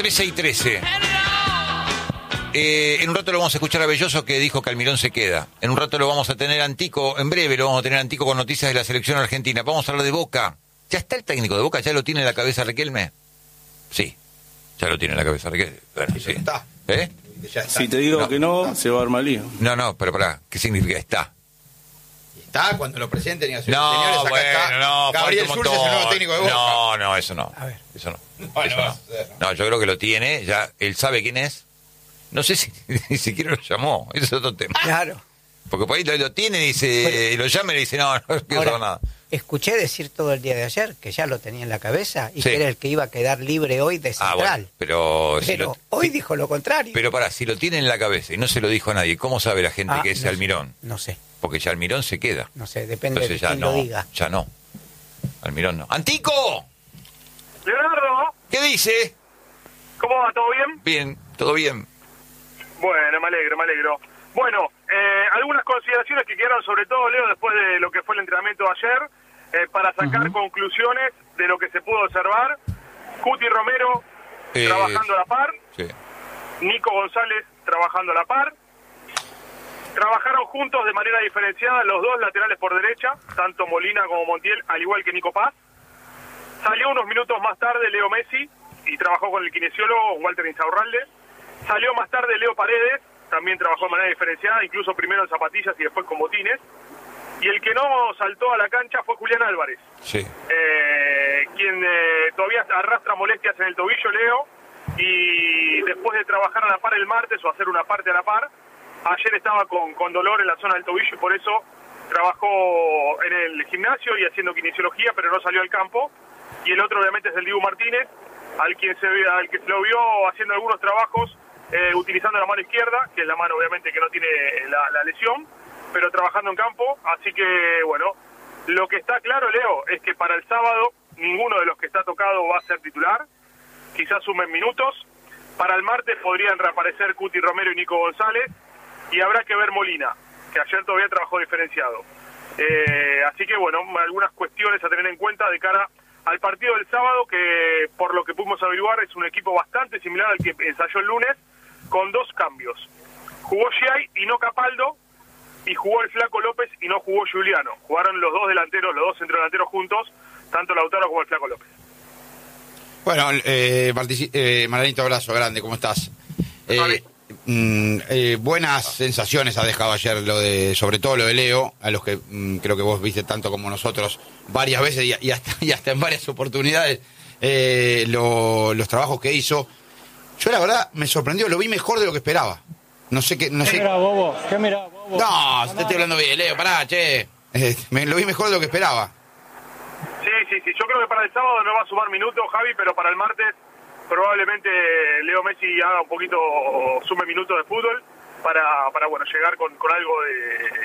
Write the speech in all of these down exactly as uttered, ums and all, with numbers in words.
trece y trece. Eh, en un rato lo vamos a escuchar a Belloso, que dijo que Almirón se queda. En un rato lo vamos a tener a Antico, en breve lo vamos a tener a Antico con noticias de la selección argentina. Vamos a hablar de Boca. ¿Ya está el técnico de Boca? ¿Ya lo tiene en la cabeza Riquelme? Sí, ya lo tiene en la cabeza Riquelme. Bueno, sí. Está. ¿Eh? Ya está. Si te digo No. que no, se va a armar lío. No, no, pero pará, ¿qué significa está? Está cuando lo presenten y así. No, señores, acá bueno, está no, Gabriel falta un Schulz es el nuevo montón. técnico de Boca. No, no, eso no. A ver. Eso no. Bueno, Eso va a no. suceder, ¿no? No, yo creo que lo tiene, ya él sabe quién es. No sé si ni siquiera lo llamó, ese es otro tema. Claro. Porque por ahí lo, lo tiene y dice, lo llama y le dice, no, no quiero Ahora, saber nada. escuché decir todo el día de ayer que ya lo tenía en la cabeza y Sí. que era el que iba a quedar libre hoy de Ah, central. bueno, pero... si Pero lo- hoy si- dijo lo contrario. Pero pará, si lo tiene en la cabeza y no se lo dijo a nadie, ¿cómo sabe la gente Ah, que es no sé, Almirón? No sé, Porque ya Almirón se queda. no sé, depende Entonces de ya quién no, lo diga. ya no. Almirón no. ¡Antico! Leonardo, ¿Qué dice? ¿cómo va? ¿Todo bien? Bien, todo bien. Bueno, me alegro, me alegro. Bueno, eh, algunas consideraciones que quedaron sobre todo, Leo, después de lo que fue el entrenamiento de ayer, eh, para sacar Uh-huh. conclusiones de lo que se pudo observar. Cuti Romero Eh, trabajando a la par, Sí. Nico González trabajando a la par. Trabajaron juntos de manera diferenciada los dos laterales por derecha, tanto Molina como Montiel, al igual que Nico Paz. Salió unos minutos más tarde Leo Messi y trabajó con el kinesiólogo Walter Insaurralde. Salió más tarde Leo Paredes, también trabajó de manera diferenciada, incluso primero en zapatillas y después con botines. Y el que no saltó a la cancha fue Julián Álvarez, Sí. eh, quien eh, todavía arrastra molestias en el tobillo, Leo, y después de trabajar a la par el martes o hacer una parte a la par, ayer estaba con, con dolor en la zona del tobillo y por eso trabajó en el gimnasio y haciendo kinesiología, pero no salió al campo. Y el otro obviamente es el Dibu Martínez, al quien se ve, al que se lo vio haciendo algunos trabajos eh, utilizando la mano izquierda, que es la mano obviamente que no tiene la, la lesión, pero trabajando en campo. Así que bueno, lo que está claro, Leo, es que para el sábado ninguno de los que está tocado va a ser titular, quizás sumen minutos. Para el martes podrían reaparecer Cuti Romero y Nico González, y habrá que ver Molina, que ayer todavía trabajó diferenciado. Eh, así que bueno, algunas cuestiones a tener en cuenta de cara al partido del sábado, que por lo que pudimos averiguar es un equipo bastante similar al que ensayó el lunes, con dos cambios. Jugó Giai y no Capaldo, y jugó el Flaco López y no jugó Giuliano. Jugaron los dos delanteros, los dos centrodelanteros juntos, tanto Lautaro como el Flaco López. Bueno, eh, Martici- eh, Maranito, abrazo grande, ¿cómo estás? Eh, Vale. mm, eh, buenas sensaciones ha dejado ayer lo de, sobre todo lo de Leo, a los que mm, creo que vos viste tanto como nosotros varias veces y, y, hasta, y hasta en varias oportunidades eh, lo- los trabajos que hizo. Yo la verdad me sorprendió, lo vi mejor de lo que esperaba. No sé qué, no ¿Qué sé. mirá, bobo? ¿Qué mirá, bobo? No, te estoy hablando bien, Leo, pará, che. Eh, me, lo vi mejor de lo que esperaba. Sí, sí, sí. Yo creo que para el sábado no va a sumar minutos, Javi, pero para el martes probablemente Leo Messi haga un poquito, sume minutos de fútbol para, para bueno, llegar con, con algo de,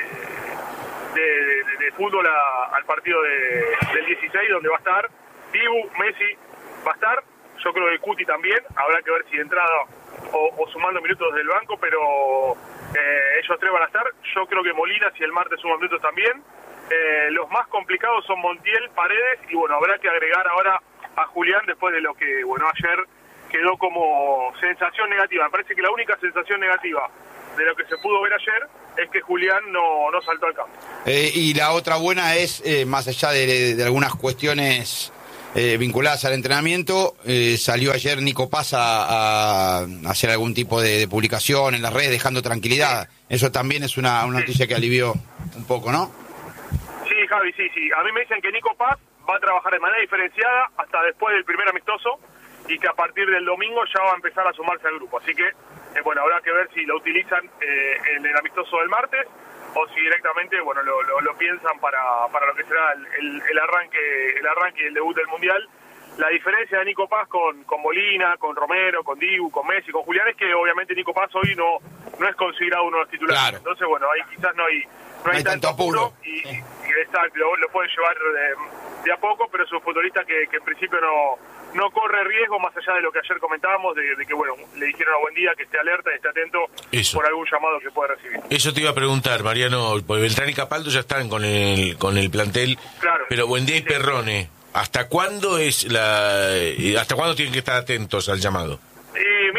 de, de- de fútbol a- al partido de- del dieciséis, donde va a estar Dibu, Messi va a estar. Yo creo que Cuti también. Habrá que ver si de entrada o, o sumando minutos desde el banco, pero eh, ellos tres van a estar. Yo creo que Molina, si el martes suma minutos también. Eh, los más complicados son Montiel, Paredes, y bueno, habrá que agregar ahora a Julián después de lo que, bueno, ayer quedó como sensación negativa. Me parece que la única sensación negativa de lo que se pudo ver ayer es que Julián no, no saltó al campo. Eh, y la otra buena es, eh, más allá de, de algunas cuestiones eh, vinculadas al entrenamiento, eh, salió ayer Nico Paz a, a hacer algún tipo de, de publicación en las redes, dejando tranquilidad. Eso también es una, una noticia que alivió un poco, ¿no? Sí, Javi, sí, sí. A mí me dicen que Nico Paz va a trabajar de manera diferenciada hasta después del primer amistoso y que a partir del domingo ya va a empezar a sumarse al grupo. Así que, eh, bueno, habrá que ver si lo utilizan eh, en el amistoso del martes o si directamente, bueno, lo, lo, lo piensan para, para lo que será el, el, el arranque el arranque y el debut del Mundial. La diferencia de Nico Paz con, con Molina, con Romero, con Dibu, con Messi, con Julián, es que obviamente Nico Paz hoy no, no es considerado uno de los titulares. Claro. Entonces, bueno, ahí quizás no hay, no hay, tanto apuro y, y, y exacto, lo, lo puede llevar de, de a poco, pero es un futbolista que, que en principio no, no corre riesgo, más allá de lo que ayer comentábamos, de, de que, bueno, le dijeron a buen día que esté alerta y esté atento Eso. por algún llamado que pueda recibir. Eso te iba a preguntar, Mariano, porque Beltrán y Capaldo ya están con el con el plantel, Claro. pero Buendía y Sí. Perrone, ¿hasta cuándo es la eh, hasta cuándo tienen que estar atentos al llamado? Y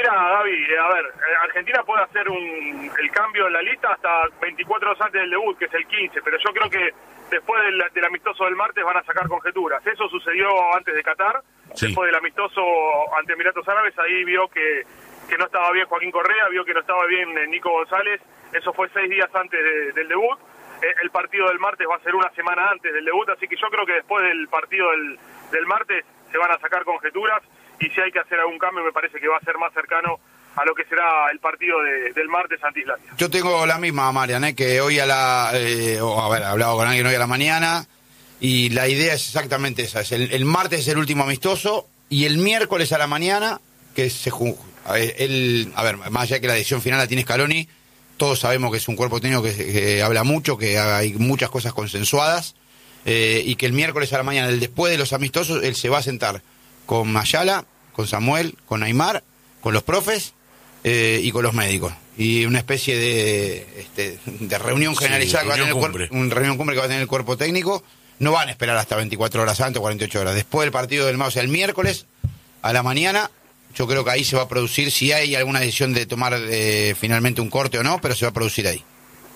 Mira, Gaby, eh, a ver, eh, Argentina puede hacer un, el cambio en la lista hasta veinticuatro horas antes del debut, que es el quince, pero yo creo que después del, del amistoso del martes van a sacar conjeturas. Eso sucedió antes de Qatar, sí. Después del amistoso ante Emiratos Árabes, ahí vio que, que no estaba bien Joaquín Correa, vio que no estaba bien eh, Nico González, eso fue seis días antes de, del debut. Eh, el partido del martes va a ser una semana antes del debut, así que yo creo que después del partido del, del martes se van a sacar conjeturas, y si hay que hacer algún cambio me parece que va a ser más cercano a lo que será el partido de, del martes ante Islandia. Yo tengo la misma, Marian, ¿eh? Que hoy a la... Eh, o a ver, he hablado con alguien hoy a la mañana, y la idea es exactamente esa. Es el, el martes es el último amistoso, y el miércoles a la mañana, que se a ver, el, a ver, más allá de que la decisión final la tiene Scaloni, todos sabemos que es un cuerpo técnico que, que habla mucho, que hay muchas cosas consensuadas, eh, y que el miércoles a la mañana, el después de los amistosos, él se va a sentar con Mayala, con Samuel, con Aymar, con los profes eh, y con los médicos. Y una especie de, este, de reunión generalizada, sí, que va a tener el cumbre. cuerpo, una reunión cumbre que va a tener el cuerpo técnico. No van a esperar hasta veinticuatro horas antes, cuarenta y ocho horas. Después del partido del M A U, o sea, el miércoles a la mañana, yo creo que ahí se va a producir, si hay alguna decisión de tomar eh, finalmente un corte o no, pero se va a producir ahí.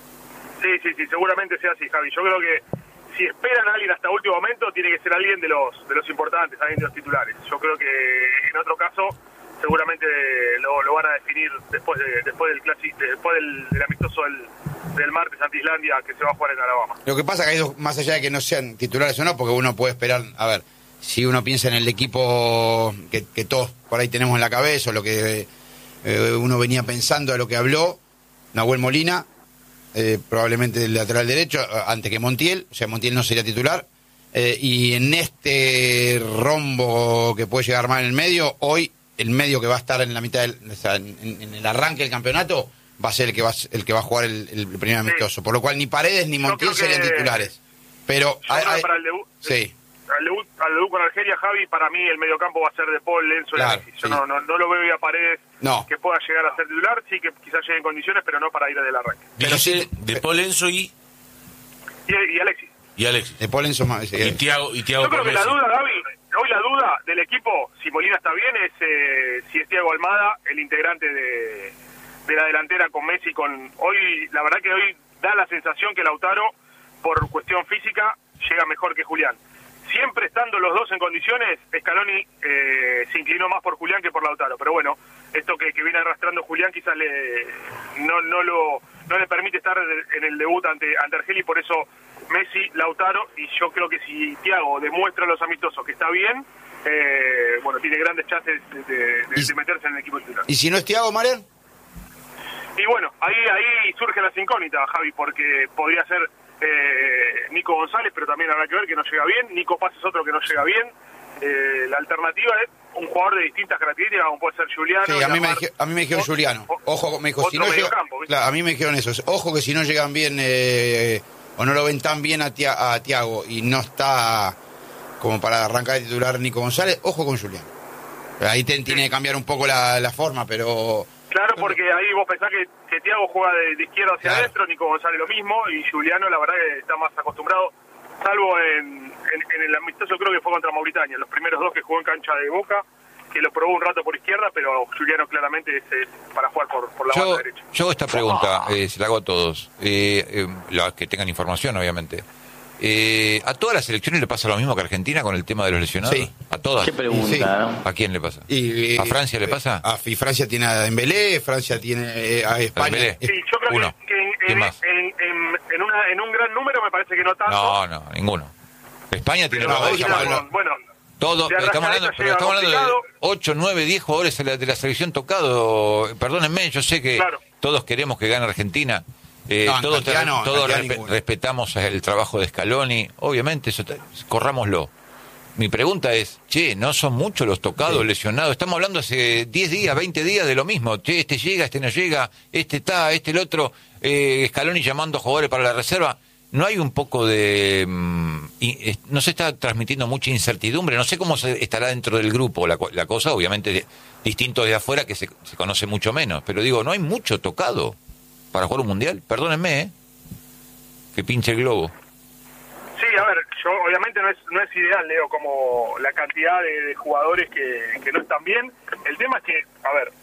Sí, sí, sí, seguramente sea así, Javi. Yo creo que si esperan a alguien hasta último momento, tiene que ser alguien de los de los importantes, alguien de los titulares. Yo creo que en otro caso seguramente lo, lo van a definir después de, después del clásico, después del, del amistoso del, del martes ante Islandia, que se va a jugar en Alabama. Lo que pasa que hay dos, más allá de que no sean titulares o no, porque uno puede esperar, a ver, si uno piensa en el equipo que, que todos por ahí tenemos en la cabeza, o lo que eh, uno venía pensando, a lo que habló Nahuel Molina, eh, probablemente el lateral derecho, antes que Montiel, o sea, Montiel no sería titular, eh, y en este rombo que puede llegar más en el medio, hoy el medio que va a estar en la mitad del, o sea, en, en el arranque del campeonato va a ser el que va el que va a jugar el, el primer amistoso, sí. Por lo cual ni Paredes ni Montiel serían titulares, pero hay, hay, para el debut, sí. Al debut, al debut con Argelia, Javi, para mí el mediocampo va a ser De Paul, Lenzo y claro, Alexis. Yo sí. no, no, no lo veo a Paredes no. que pueda llegar a ser titular, sí que quizás llegue en condiciones, pero no para ir del arranque. Pero sí, De Paul, Enzo y... y... Y Alexis. Y Alexis. De Paul, Enzo más... Y Thiago, y Thiago Yo creo que la Messi. duda, Gaby, hoy la duda del equipo, si Molina está bien, es eh, si es Thiago Almada, el integrante de, de la delantera con Messi. Con hoy, la verdad que hoy da la sensación que Lautaro, por cuestión física, llega mejor que Julián. Siempre estando los dos en condiciones, Scaloni eh, se inclinó más por Julián que por Lautaro. Pero bueno, esto que, que viene arrastrando Julián quizás le no no lo no le permite estar en el debut ante ante Argeli, por eso Messi, Lautaro, y yo creo que si Thiago demuestra a los amistosos que está bien, eh, bueno, tiene grandes chances de, de, de, de meterse en el equipo titular. ¿Y si no es Thiago, Marian? Y bueno, ahí ahí surge las incógnitas, Javi, porque podría ser eh, Nico González, pero también habrá que ver que no llega bien. Nico Paz es otro que no llega bien. Eh, la alternativa es un jugador de distintas características, como puede ser Juliano. Sí, a mí, me, Lamar, dije, a mí me dijeron o, Juliano. Ojo, me dijo, otro si no llega, mediocampo, ¿viste? claro, a mí me dijeron eso. Ojo que si no llegan bien eh, o no lo ven tan bien a, tia, a Thiago y no está como para arrancar de titular Nico González, ojo con Juliano. Ahí te, tiene que cambiar un poco la, la forma, pero... Claro, porque ahí vos pensás que, que Thiago juega de, de izquierda hacia claro. adentro, Nico González lo mismo, y Juliano la verdad que está más acostumbrado, salvo en, en, en el amistoso, creo que fue contra Mauritania, los primeros dos que jugó en cancha de Boca, que lo probó un rato por izquierda, pero Juliano claramente es, es para jugar por, por la yo, banda derecha. Yo hago esta pregunta, eh, se la hago a todos, eh, eh, los que tengan información obviamente. Eh, ¿A todas las selecciones le pasa lo mismo que a Argentina con el tema de los lesionados? Sí. ¿A todas? ¿Qué pregunta? Sí. ¿No? ¿A quién le pasa? Y, ¿A Francia le pasa? A, y Francia tiene a Dembélé, Francia tiene eh, a España. Dembélé. Sí, yo creo Uno. que, que en, ¿Quién en, más? en, en, en, una, en un gran número me parece que no tanto. No, no, ninguno. España tiene pero los dos. hoy bueno, estamos hablando- bueno, Todo, de estamos Arrascaeta hablando, pero llega estamos hablando de complicado. ocho, nueve, diez jugadores de la, de la selección tocado. Perdónenme, yo sé que Claro. todos queremos que gane Argentina. Eh, No, en todos cantidad no, en todos cantidad respe- ninguno. respetamos el trabajo de Scaloni. Obviamente, eso te- corrámoslo. Mi pregunta es, che, ¿no son muchos los tocados, Sí. lesionados? Estamos hablando hace diez días, veinte días de lo mismo. Che, este llega, este no llega, este está, este el otro. Eh, Scaloni llamando jugadores para la reserva. ¿No hay un poco de... Mm, y, eh, no se está transmitiendo mucha incertidumbre? No sé cómo se estará dentro del grupo la, la cosa, obviamente de, distinto de afuera, que se, se conoce mucho menos. Pero digo, ¿no hay mucho tocado para jugar un mundial? Perdónenme, ¿eh? Que pinche el globo. sí, a ver, yo obviamente no es no es ideal, Leo, como la cantidad de, de jugadores que, que no están bien. El tema es que, a ver,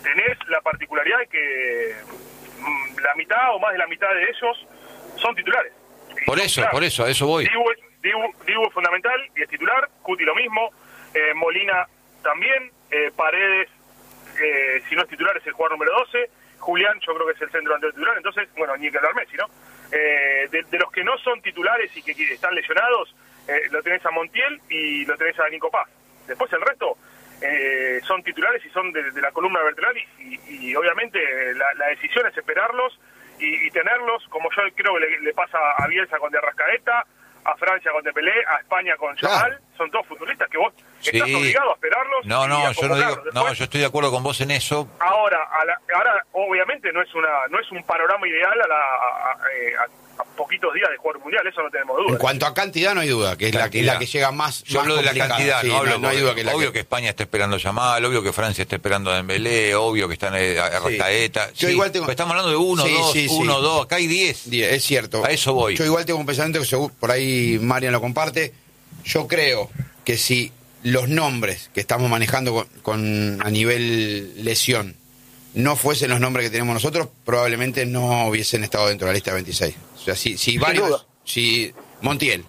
tenés la particularidad de que mm, la mitad o más de la mitad de ellos son titulares. Y Por son eso, claves. por eso, a eso voy. Dibu, es- Dibu- Dibu es fundamental y es titular, Cuti lo mismo, eh, Molina también, eh, Paredes, eh, si no es titular es el jugador número doce, Julián yo creo que es el centro delantero titular, entonces, bueno, ni que hablar Messi, ¿no? Eh, de, de los que no son titulares y que, que están lesionados, eh, lo tenés a Montiel y lo tenés a Nico Paz. Después el resto eh, son titulares y son de, de la columna vertebral y, y, y obviamente la, la decisión es esperarlos y, y tenerlos, como yo creo que le, le pasa a Bielsa con De Arrascaeta, a Francia con Dembélé, a España con Chaval, Claro. son todos futbolistas que vos estás Sí. obligado a esperarlos. No, y no, a yo no digo, convocarlos. no, Después, yo estoy de acuerdo con vos en eso. Ahora, a la- ahora obviamente no es una no es un panorama ideal a, la, a, a- eh, a- a poquitos días de jugar un mundial, eso no tenemos duda. En cuanto a cantidad no hay duda, que es la que, Cantidad. la que llega más. Yo más hablo de la complicada. cantidad, Sí, no hablo no hay duda que es la obvio que, que España está esperando a Yamal, obvio que Francia está esperando a Dembélé, obvio que están eh, a Arrascaeta. Yo Sí, igual tengo- pero estamos hablando de uno, Sí, dos, sí, sí. uno, dos, acá hay diez. Die- es cierto. A eso voy. Yo igual tengo un pensamiento que seguro, por ahí Marian lo comparte. Yo creo que si los nombres que estamos manejando con, con- a nivel lesión no fuesen los nombres que tenemos nosotros, probablemente no hubiesen estado dentro de la lista de veintiséis. O sea, si, si varios, duda. si Montiel,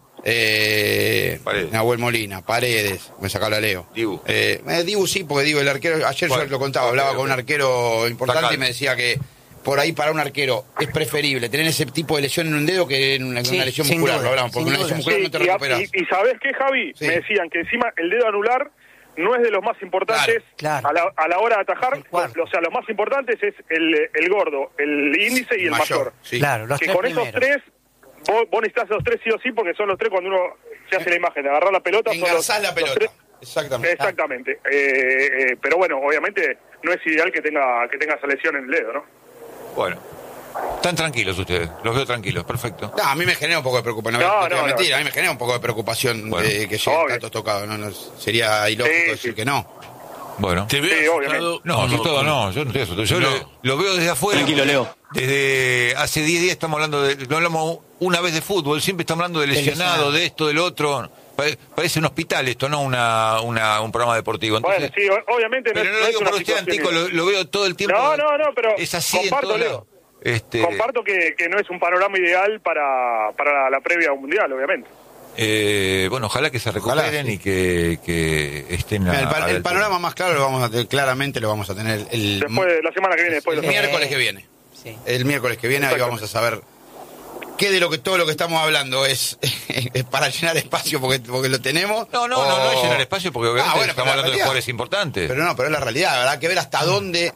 eh, Paredes. Nahuel Molina, Paredes, me sacaba la Leo. Dibu. Eh, eh, Dibu sí, porque Dibu, el arquero, ayer Bueno, yo lo contaba, ok, hablaba ok. con un arquero importante Tacal. y me decía que por ahí para un arquero es preferible tener ese tipo de lesión en un dedo que en una, Sí, una lesión sin muscular, duda, lo hablamos, porque sin una lesión duda. muscular Sí, no te y, recuperas. y, y ¿sabés qué, Javi? Sí. Me decían que encima el dedo anular no es de los más importantes Claro, claro. A, la, a la hora de atajar. El cuarto. O sea, los más importantes es el, el gordo, el índice y el mayor. sí. Claro, los Que tres con esos primeros. tres, vos, vos necesitas esos tres sí o sí, porque son los tres cuando uno se hace la imagen de agarrar la pelota. son los- Engarzás la los pelota. tres- Exactamente. Exactamente. Eh, eh, pero bueno, obviamente no es ideal que tenga que tenga esa lesión en el dedo, ¿no? Bueno, están tranquilos ustedes, los veo tranquilos, perfecto. No, a mí me genera un poco de preocupación. No, No, no, te voy a no, mentir, no. a mí me genera un poco de preocupación Bueno. de que lleguen Obvio. tantos tocados. No, no, sería ilógico Sí, decir sí. que no. Bueno. Te veo Sí, asustado. obviamente. No, como- asustado no, yo no estoy asustado. Yo No. lo, lo veo desde afuera. Tranquilo, Leo. Desde hace diez días estamos hablando de, no hablamos una vez de fútbol, siempre estamos hablando de lesionado, lesionado. de esto, del otro. Pare- Parece un hospital esto, no una, una, un programa deportivo. Entonces, Bueno, sí, o- obviamente no, pero es- no no lo es digo una por usted, situación Antico, lo, ideal. lo veo todo el tiempo. No, no, no, pero es así en comparto, todo Leo. lado. Este, Comparto que, que no es un panorama ideal para, para la previa a un mundial, obviamente. eh, bueno, ojalá que se recuperen Ojalá, sí. y que, que estén a, Mira, el, pa- a la el altura. panorama más claro lo vamos a tener, claramente lo vamos a tener el, Después de la semana que viene, después el de la semana. miércoles que viene. Sí. El miércoles que viene ahí Exacto. vamos a saber qué de lo que todo lo que estamos hablando es, es para llenar espacio porque, porque lo tenemos. No, no, no, no es llenar espacio porque obviamente Ah, bueno, estamos pero la hablando de realidad. jugadores importantes. Pero no, pero es la realidad, habrá que ver hasta dónde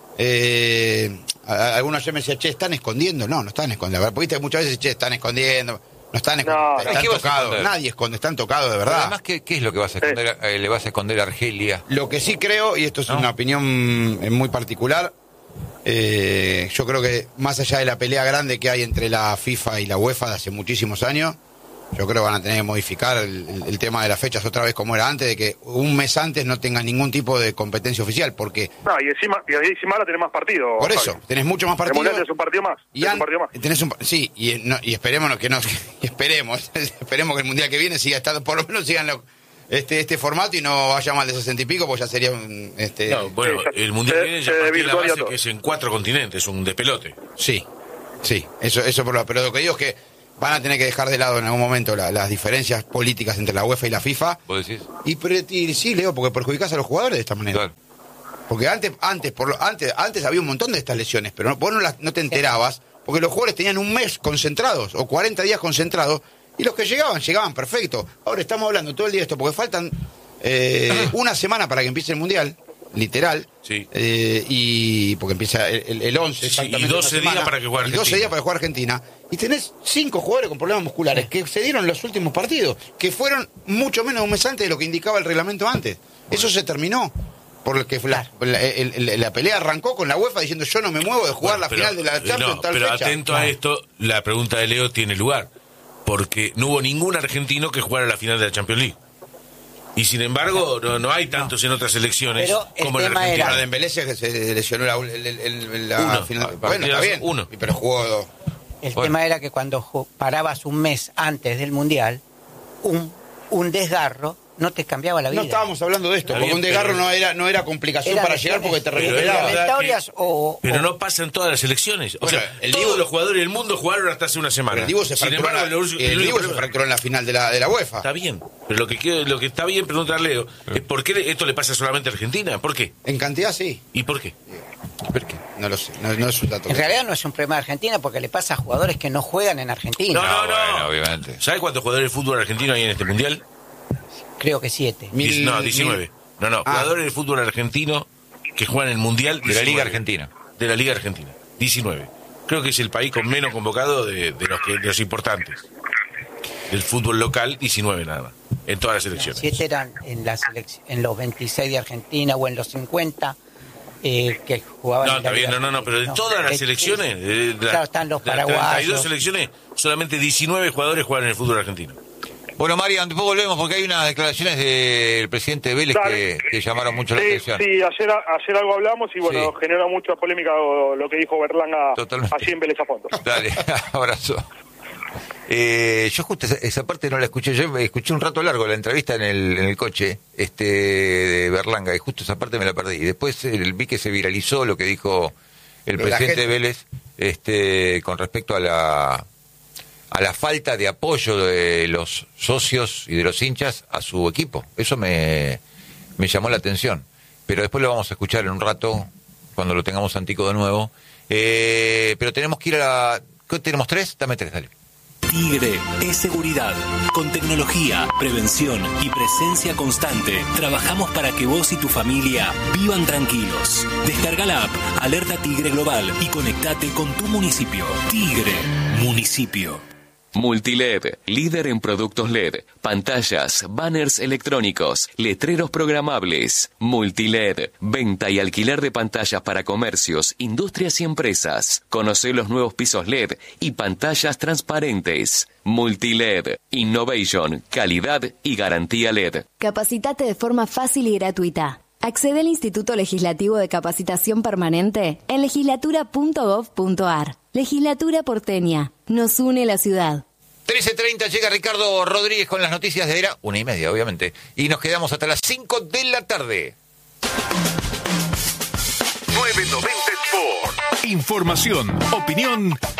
eh, a- a- algunos ayer me decían, che, están escondiendo. No, no están escondiendo. Porque viste, muchas veces, che, están escondiendo. No están escondiendo, No, están ¿qué vas a tocados. esconder? Nadie esconde, están tocados de Pero verdad. además, ¿qué, qué es lo que vas a esconder, eh, le vas a esconder a Argelia? Lo que sí creo, y esto es ¿No? una opinión eh, muy particular, eh, yo creo que más allá de la pelea grande que hay entre la FIFA y la UEFA de hace muchísimos años, yo creo que van a tener que modificar el, el- el tema de las fechas otra vez como era antes, de que un mes antes no tengas ningún tipo de competencia oficial, porque No, y encima, y encima ahora tenés más partidos. por eso Javi. tenés mucho más El partidos. mundial es un partido más. Y, es an- un partido más. tenés un, sí, y, no, y esperemos que no, y esperemos, esperemos que el mundial que viene siga estando, por lo menos sigan lo- este, este formato y no vaya más de sesenta y pico, porque ya sería un, este, No, bueno, Sí, el mundial se- que viene se ya parte de la desvirtuaría base todo. que es en cuatro continentes, un despelote. sí, sí, eso, eso por lo, pero lo que digo es que van a tener que dejar de lado en algún momento la- las diferencias políticas entre la UEFA y la FIFA. ¿Vos decís? Y, pre- y sí, Leo, porque perjudicás a los jugadores de esta manera. Claro. Porque antes, antes, por lo, antes, antes había un montón de estas lesiones, pero no, vos no, las, no te enterabas, porque los jugadores tenían un mes concentrados, o cuarenta días concentrados, y los que llegaban, llegaban perfecto. Ahora estamos hablando todo el día de esto, porque faltan eh, una semana para que empiece el Mundial, literal, Sí. eh, y porque empieza el, el, el once, Sí, exactamente y doce una semana, días para que juegue y doce Argentina. días para que juegue Argentina, y tenés cinco jugadores con problemas musculares que se dieron en los últimos partidos, que fueron mucho menos de un mes antes de lo que indicaba el reglamento antes. Eso se terminó. Porque la, la, el- el- la pelea arrancó con la UEFA diciendo yo no me muevo de jugar Bueno, la pero- final de la eh, Champions no, tal pero fecha. atento a esto, la pregunta de Leo tiene lugar. Porque no hubo ningún argentino que jugara la final de la Champions League. Y sin embargo, no, no hay tantos en otras selecciones Pero el como en tema Argentina. A era- Dembélé se, se lesionó la, el- el- el- la Uno. final. Para Bueno, está tirar bien, uno. pero jugó... El Bueno. tema era que cuando ju- parabas un mes antes del Mundial, un, un desgarro no te cambiaba la vida. No estábamos hablando de esto, Está porque bien, un desgarro pero- no era, no era complicación Era para llegar porque te lesiones, recuperabas. Pero era- aleatorias o, Pero o- no pasa en todas las selecciones. O Bueno, sea, el todos Dibu- los jugadores del mundo jugaron hasta hace una semana. Pero el Dibu se Sin fracturó, en embargo, la- lo único- el lo único Dibu se problema- fracturó en la final de la, de la UEFA. Está bien, pero lo que quiero- lo que está bien preguntar Leo es por qué esto le pasa solamente a Argentina. ¿Por qué? En cantidad sí. ¿Y por qué? ¿Por qué? No lo sé, no, no es un dato. en realidad no es un problema de Argentina porque le pasa a jugadores que no juegan en Argentina. No, no, Ah, no. bueno, obviamente. ¿Sabes cuántos jugadores de fútbol argentino hay en este mundial? Creo que siete. Mil- Diez- no, diecinueve. mil- No, no, Ah. jugadores de fútbol argentino que juegan en el mundial. De la Liga diecinueve. Argentina. De la Liga Argentina. diecinueve. Creo que es el país con menos convocado de, de los, que, de los importantes. Del fútbol local, diecinueve nada más. En todas las selecciones. Siete eran en, la selec- en los veintiséis de Argentina o en los cincuenta eh, que jugaban No, en la está bien, Liga no, no, no, pero de Argentina. todas las de- selecciones, de, de claro, están los de las treinta y dos paraguayos. selecciones, solamente diecinueve jugadores juegan en el fútbol argentino. Bueno, Marian, después volvemos porque hay unas declaraciones del presidente Vélez que, Dale. que llamaron mucho la Sí, atención. sí, ayer, ayer algo hablamos y bueno, Sí. generó mucha polémica lo, lo que dijo Berlanga Totalmente. allí en Vélez Sarsfield. Dale, abrazo. Eh, yo justo esa, esa parte no la escuché, yo escuché un rato largo la entrevista en el, en el coche este de Berlanga y justo esa parte me la perdí. Y después eh, vi que se viralizó lo que dijo el De la presidente gente. Vélez este, con respecto a la a la falta de apoyo de los socios y de los hinchas a su equipo. Eso me, me llamó la atención. Pero después lo vamos a escuchar en un rato, cuando lo tengamos Antico de nuevo. Eh, pero tenemos que ir a la... ¿Qué, ¿Tenemos tres? Dame tres, dale. Tigre es seguridad. Con tecnología, prevención y presencia constante, trabajamos para que vos y tu familia vivan tranquilos. Descarga la app Alerta Tigre Global y conectate con tu municipio. Tigre, municipio. Multiled, líder en productos L E D, pantallas, banners electrónicos, letreros programables. Multiled, venta y alquiler de pantallas para comercios, industrias y empresas. Conoce los nuevos pisos L E D y pantallas transparentes. Multiled, innovation, calidad y garantía L E D. Capacitate de forma fácil y gratuita. Accede al Instituto Legislativo de Capacitación Permanente en legislatura punto gov punto ar. Legislatura porteña. Nos une la ciudad. trece treinta llega Ricardo Rodríguez con las noticias de era, una y media, obviamente. Y nos quedamos hasta las cinco de la tarde. nueve noventa Sport. Información, opinión